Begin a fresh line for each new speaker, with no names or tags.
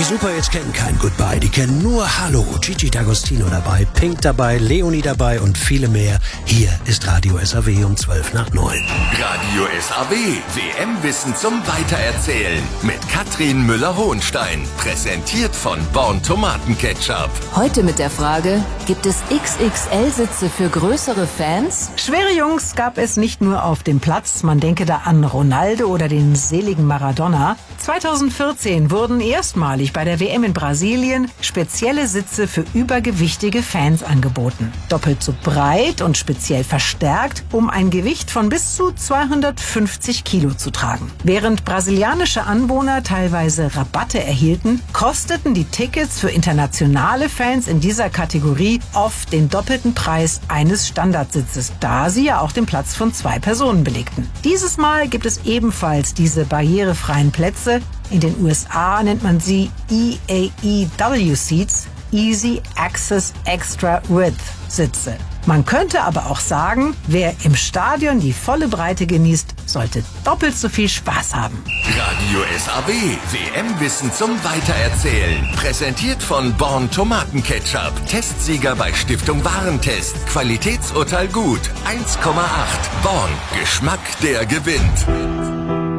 Die Superhits kennen kein Goodbye, die kennen nur Hallo. Gigi D'Agostino dabei, Pink dabei, Leonie dabei und viele mehr. Hier ist Radio SAW um 8:55.
Radio SAW, WM-Wissen zum Weitererzählen. Mit Katrin Müller-Hohenstein. Präsentiert von Born Tomatenketchup.
Heute mit der Frage, gibt es XXL-Sitze für größere Fans?
Schwere Jungs gab es nicht nur auf dem Platz. Man denke da an Ronaldo oder den seligen Maradona. 2014 wurden erstmalig bei der WM in Brasilien spezielle Sitze für übergewichtige Fans angeboten. Doppelt so breit und speziell verstärkt, um ein Gewicht von bis zu 250 Kilo zu tragen. Während brasilianische Anwohner teilweise Rabatte erhielten, kosteten die Tickets für internationale Fans in dieser Kategorie oft den doppelten Preis eines Standardsitzes, da sie ja auch den Platz von 2 Personen belegten. Dieses Mal gibt es ebenfalls diese barrierefreien Plätze. In den USA nennt man sie EAEW Seats, Easy Access Extra Width Sitze. Man könnte aber auch sagen, wer im Stadion die volle Breite genießt, sollte doppelt so viel Spaß haben.
Radio SAW, WM-Wissen zum Weitererzählen. Präsentiert von Born Tomatenketchup. Testsieger bei Stiftung Warentest. Qualitätsurteil gut. 1,8. Born. Geschmack, der gewinnt.